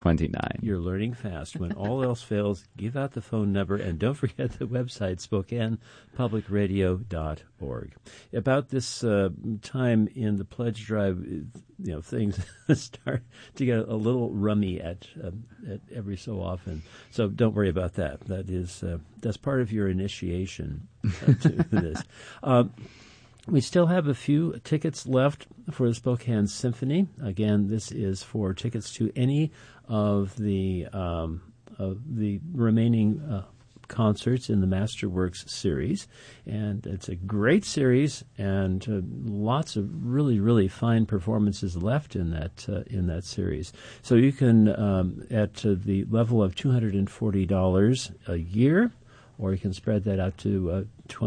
29. You're learning fast. When all else fails, give out the phone number, and don't forget the website, SpokanePublicRadio.org. About this time in the pledge drive, things start to get a little rummy at every so often. So don't worry about that. That's part of your initiation to this. We still have a few tickets left for the Spokane Symphony. Again, this is for tickets to any of the remaining concerts in the Masterworks series, and it's a great series and lots of really, really fine performances left in that series. So you can at the level of $240 a year, or you can spread that out to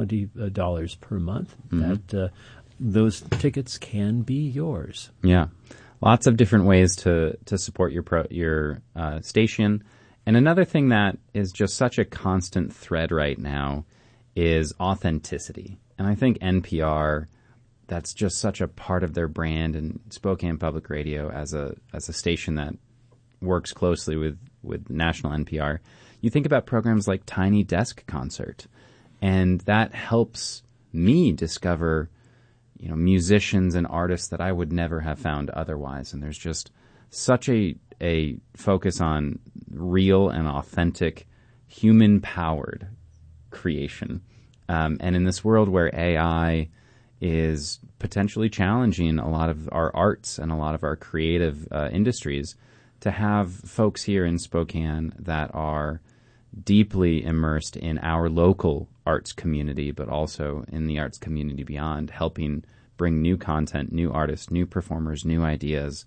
$20 per month. Mm-hmm. Those tickets can be yours. Yeah, lots of different ways to support your station. And another thing that is just such a constant thread right now is authenticity. And I think NPR, that's just such a part of their brand, and Spokane Public Radio as a station that works closely with national NPR. You think about programs like Tiny Desk Concert, and that helps me discover, musicians and artists that I would never have found otherwise. And there's just such a focus on real and authentic, human-powered creation. And in this world where AI is potentially challenging a lot of our arts and a lot of our creative industries, to have folks here in Spokane that are deeply immersed in our local arts community, but also in the arts community beyond, helping bring new content, new artists, new performers, new ideas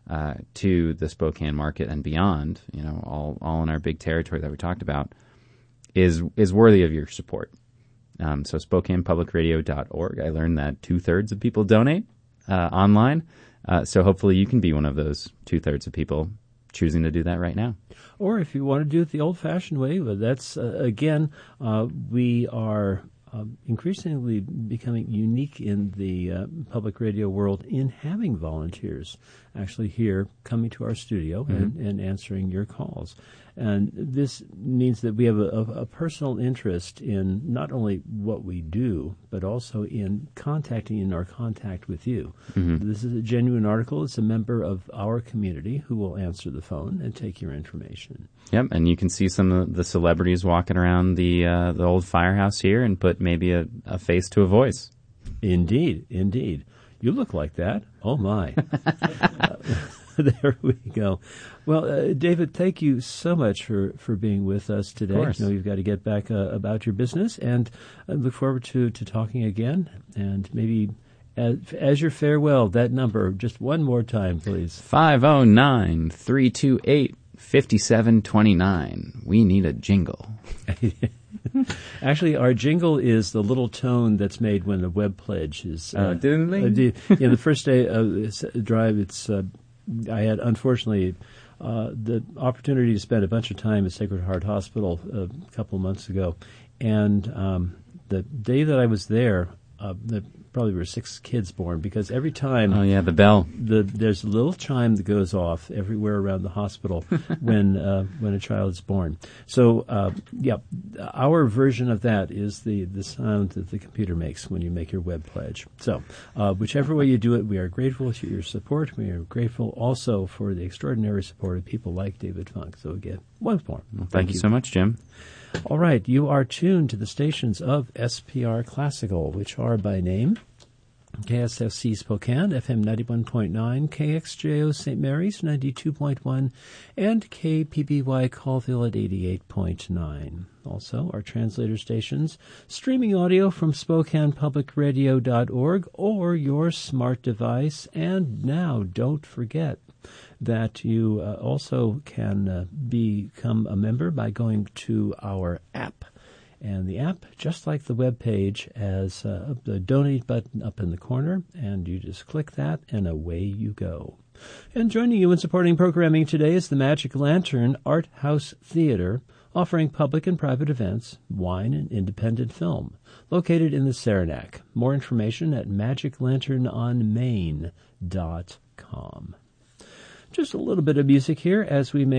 to the Spokane market and beyond, all in our big territory that we talked about, is worthy of your support. So SpokanePublicRadio.org. I learned that 2/3 of people donate online. So hopefully you can be one of those 2/3 of people choosing to do that right now. Or if you want to do it the old-fashioned way, that's, again, we are increasingly becoming unique in the public radio world in having volunteers actually here coming to our studio and answering your calls. And this means that we have a personal interest in not only what we do, but also in our contact with you. Mm-hmm. This is a genuine article. It's a member of our community who will answer the phone and take your information. Yep, and you can see some of the celebrities walking around the old firehouse here and put maybe a face to a voice. Indeed. You look like that. Oh, my. There we go. Well, David, thank you so much for being with us today. Of course. You've got to get back about your business, and I look forward to talking again. And maybe as your farewell, that number, just one more time, please. 509-328-5729. We need a jingle. Actually, our jingle is the little tone that's made when the web pledge is... the first day of this drive, I had, unfortunately, the opportunity to spend a bunch of time at Sacred Heart Hospital a couple of months ago. And the day that I was there, there probably were 6 kids born, because every time... Oh, yeah, the bell. There's a little chime that goes off everywhere around the hospital when a child is born. So, our version of that is the sound that the computer makes when you make your web pledge. So, whichever way you do it, we are grateful to your support. We are grateful also for the extraordinary support of people like David Funk. So, again, once more. Well, thank you so much, Jim. All right, you are tuned to the stations of SPR Classical, which are by name KSFC Spokane, FM 91.9, KXJO St. Mary's 92.1, and KPBY Colville at 88.9. Also, our translator stations, streaming audio from SpokanePublicRadio.org or your smart device. And now, don't forget that you also can become a member by going to our app. And the app, just like the web page, has the donate button up in the corner, and you just click that, and away you go. And joining you in supporting programming today is the Magic Lantern Art House Theater, offering public and private events, wine, and independent film, located in the Saranac. More information at magiclanternonmain.com. just a little bit of music here as we make